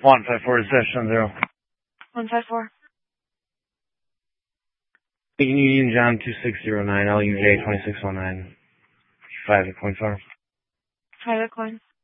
154 session 0. 154. Union John 2609, LUJ 2619. 5 at coin farm. 5 at coin.